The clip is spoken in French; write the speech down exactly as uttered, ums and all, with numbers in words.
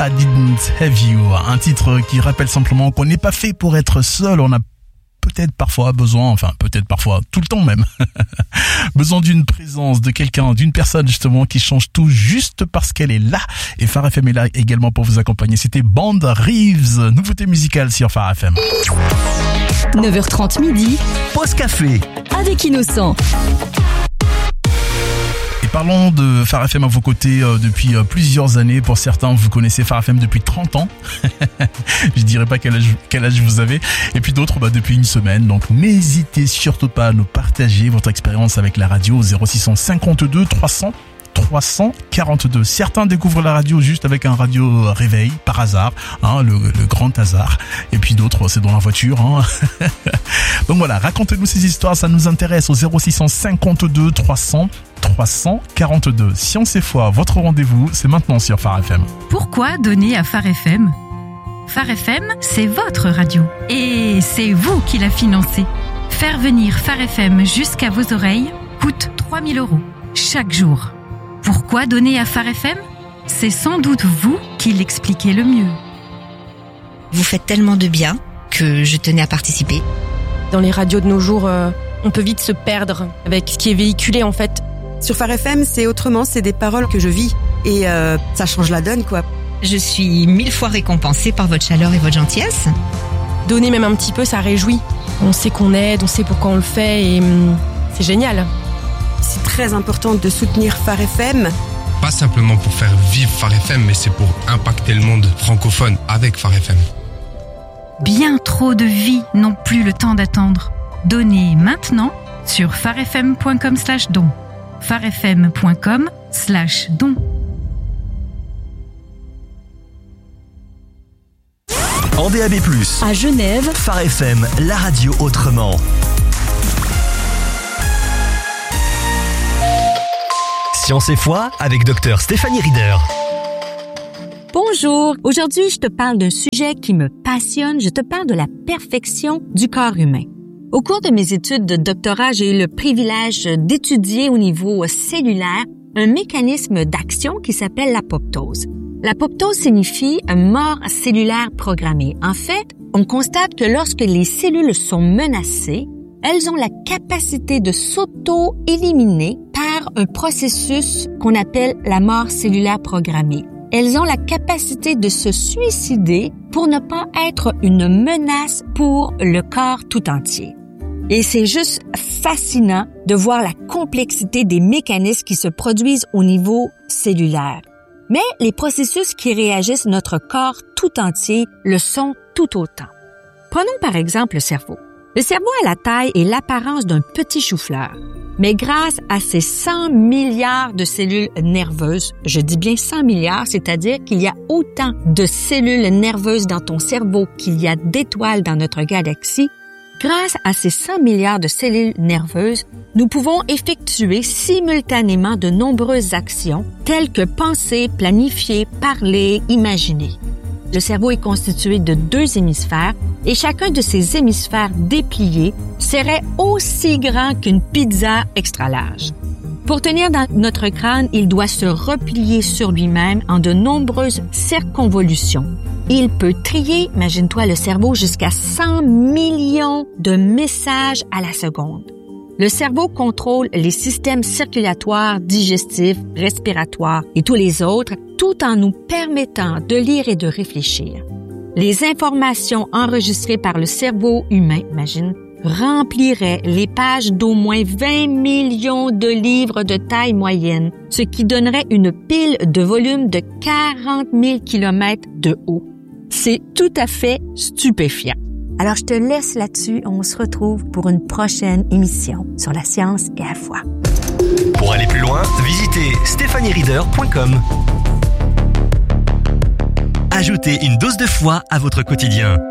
I Didn't Have You, un titre qui rappelle simplement qu'on n'est pas fait pour être seul, on a peut-être parfois besoin, enfin peut-être parfois, tout le temps même, besoin d'une présence, de quelqu'un, d'une personne justement qui change tout juste parce qu'elle est là. Et Phare F M est là également pour vous accompagner. C'était Band Reeves, nouveauté musicale sur Phare F M. neuf heures trente midi, Pause café avec Innocent. Et parlons de Phare F M à vos côtés euh, depuis euh, plusieurs années. Pour certains, vous connaissez Phare F M depuis trente ans. Je dirais pas quel âge, quel âge vous avez. Et puis d'autres, bah, depuis une semaine. Donc n'hésitez surtout pas à nous partager votre expérience avec la radio au zéro six cent cinquante-deux trois cents trois cent quarante-deux. Certains découvrent la radio juste avec un radio réveil, par hasard, hein, le, le grand hasard. Et puis d'autres, c'est dans la voiture. Hein. Donc voilà, racontez-nous ces histoires, ça nous intéresse au zéro six cent cinquante-deux trois cents trois cent quarante-deux. Science et foi, votre rendez-vous, c'est maintenant sur Phare F M. Pourquoi donner à Phare F M ? Phare F M, c'est votre radio. Et c'est vous qui la financez. Faire venir Phare F M jusqu'à vos oreilles coûte trois mille euros chaque jour. Pourquoi donner à Phare F M ? C'est sans doute vous qui l'expliquez le mieux. Vous faites tellement de bien que je tenais à participer. Dans les radios de nos jours, euh, on peut vite se perdre avec ce qui est véhiculé en fait. Sur Phare F M, c'est autrement, c'est des paroles que je vis et euh, ça change la donne quoi. Je suis mille fois récompensée par votre chaleur et votre gentillesse. Donner même un petit peu, ça réjouit. On sait qu'on aide, on sait pourquoi on le fait et hum, c'est génial. C'est très important de soutenir Phare F M. Pas simplement pour faire vivre Phare F M, mais c'est pour impacter le monde francophone avec Phare F M. Bien trop de vies n'ont plus le temps d'attendre. Donnez maintenant sur pharefm.com slash don. pharefm.com slash don. En D A B plus, À Genève, Phare F M, la radio autrement. Science et foi avec docteur Stéphanie Rieder. Bonjour, aujourd'hui je te parle d'un sujet qui me passionne, je te parle de la perfection du corps humain. Au cours de mes études de doctorat, j'ai eu le privilège d'étudier au niveau cellulaire un mécanisme d'action qui s'appelle l'apoptose. L'apoptose signifie mort cellulaire programmée. En fait, on constate que lorsque les cellules sont menacées, elles ont la capacité de s'auto-éliminer par un processus qu'on appelle la mort cellulaire programmée. Elles ont la capacité de se suicider pour ne pas être une menace pour le corps tout entier. Et c'est juste fascinant de voir la complexité des mécanismes qui se produisent au niveau cellulaire. Mais les processus qui réagissent notre corps tout entier le sont tout autant. Prenons par exemple le cerveau. Le cerveau a la taille et l'apparence d'un petit chou-fleur. Mais grâce à ses cent milliards de cellules nerveuses, je dis bien cent milliards, c'est-à-dire qu'il y a autant de cellules nerveuses dans ton cerveau qu'il y a d'étoiles dans notre galaxie, grâce à ces cent milliards de cellules nerveuses, nous pouvons effectuer simultanément de nombreuses actions telles que penser, planifier, parler, imaginer. Le cerveau est constitué de deux hémisphères et chacun de ces hémisphères dépliés serait aussi grand qu'une pizza extra large. Pour tenir dans notre crâne, il doit se replier sur lui-même en de nombreuses circonvolutions. Il peut trier, imagine-toi le cerveau, jusqu'à cent millions de messages à la seconde. Le cerveau contrôle les systèmes circulatoires, digestifs, respiratoires et tous les autres, tout en nous permettant de lire et de réfléchir. Les informations enregistrées par le cerveau humain, imagine, rempliraient les pages d'au moins vingt millions de livres de taille moyenne, ce qui donnerait une pile de volume de quarante mille kilomètres de haut. C'est tout à fait stupéfiant. Alors, je te laisse là-dessus. On se retrouve pour une prochaine émission sur la science et la foi. Pour aller plus loin, visitez stéphanie rieder point com. Ajoutez une dose de foi à votre quotidien.